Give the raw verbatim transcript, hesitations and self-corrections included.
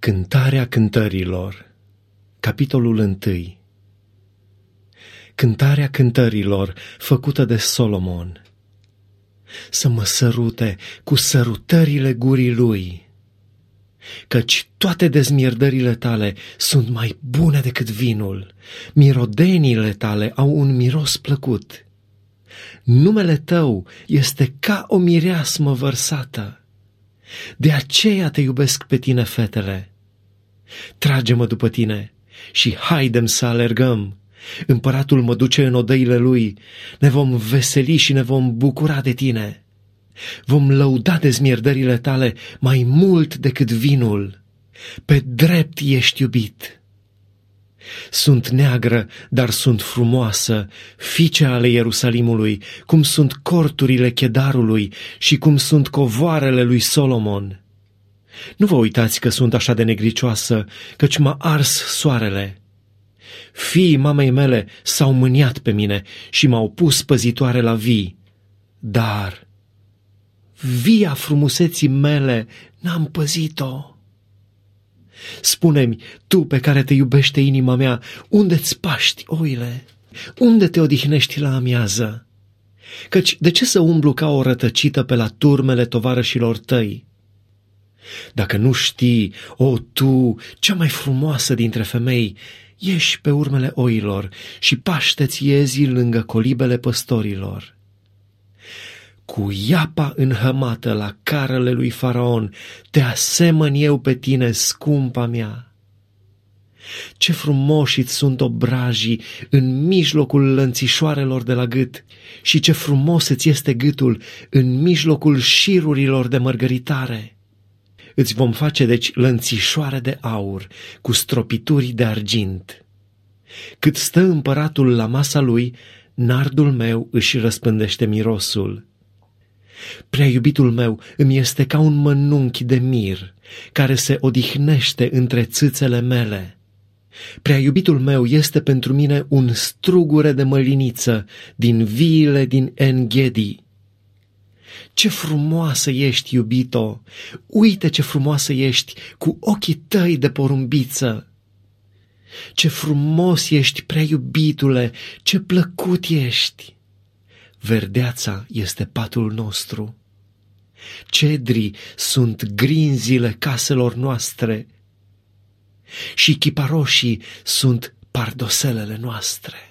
Cântarea cântărilor, capitolul unu. Cântarea cântărilor făcută de Solomon. Să mă sărute cu sărutările gurii lui, căci toate dezmierdările tale sunt mai bune decât vinul, mirodenile tale au un miros plăcut. Numele tău este ca o mireasmă vărsată, de aceea te iubesc pe tine, fetele. Trage-mă după tine și haidem să alergăm. Împăratul mă duce în odăile lui, ne vom veseli și ne vom bucura de tine. Vom lăuda dezmierdările tale mai mult decât vinul, pe drept ești iubit. Sunt neagră, dar sunt frumoasă, fiice ale Ierusalimului, cum sunt corturile Chedarului și cum sunt covoarele lui Solomon. Nu vă uitați că sunt așa de negricioasă, căci m-a ars soarele. Fiii mamei mele s-au mâniat pe mine și m-au pus păzitoare la vii, dar via frumuseții mele n-am păzit-o. Spune-mi, tu pe care te iubește inima mea, unde-ți paști oile? Unde te odihnești la amiază? Căci de ce să umblu ca o rătăcită pe la turmele tovarășilor tăi? Dacă nu știi, o, tu, cea mai frumoasă dintre femei, ieși pe urmele oilor și paște-ți iezii lângă colibele păstorilor. Cu iapa înhămată la carele lui Faraon te asemăn eu pe tine, scumpa mea. Ce frumoși-ți sunt obrajii în mijlocul lănțișoarelor de la gât și ce frumos îți este gâtul în mijlocul șirurilor de mărgăritare. Îți vom face deci lănțișoare de aur cu stropituri de argint. Cât stă împăratul la masa lui, nardul meu își răspândește mirosul. Prea iubitul meu îmi este ca un mănunchi de mir, care se odihnește între țâțele mele. Prea iubitul meu este pentru mine un strugure de măliniță din viile din En-Ghedi. Ce frumoasă ești, iubito! Uite ce frumoasă ești cu ochii tăi de porumbiță! Ce frumos ești, prea iubitule, ce plăcut ești! Verdeața este patul nostru. Cedrii sunt grinzile caselor noastre și chiparoșii sunt pardoselele noastre.